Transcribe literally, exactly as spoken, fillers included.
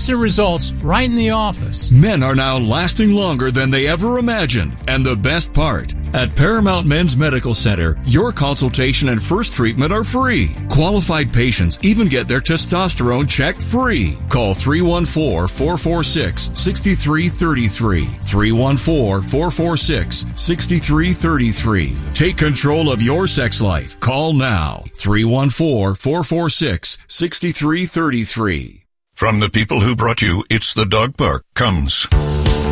instant results right in the office. Men are now lasting longer than they ever imagined. And the best part, at Paramount Men's Medical Center, your consultation and first treatment are free. Qualified patients even get their testosterone checked free. Call three one four, four four six, six three three three. three one four, four four six, six three three three. Take control of your sex life. Call now. three one four, four four six, six three three three. From the people who brought you It's the Dog Park comes